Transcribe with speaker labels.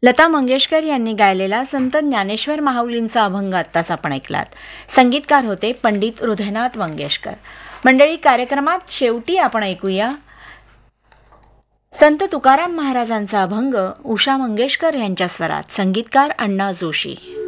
Speaker 1: लता मंगेशकर यांनी गायलेला संत ज्ञानेश्वर माऊलींचा अभंग आत्ताच आपण ऐकलात. संगीतकार होते पंडित हृदयनाथ मंगेशकर. मंडळी, कार्यक्रमात शेवटी आपण ऐकूया संत तुकाराम महाराजांचा अभंग उषा मंगेशकर यांच्या स्वरात. संगीतकार अण्णा जोशी.